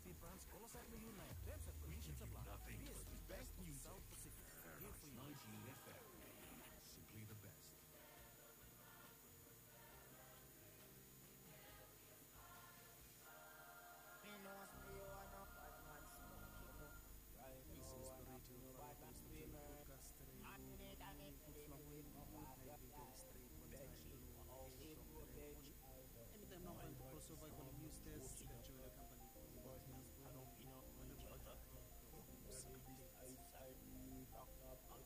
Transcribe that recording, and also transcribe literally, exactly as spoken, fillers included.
France Colossal Unite. Terms and conditions apply. Nothing B S but B the Bank best of music. South Pacific. Here for you. nineteen F M. Simply the best. This is the radio for the host of the podcast radio. Put from when we would like to get straight one time below. Anytime now I'm crossover for the news test. Enjoy the company. About him, we don't know.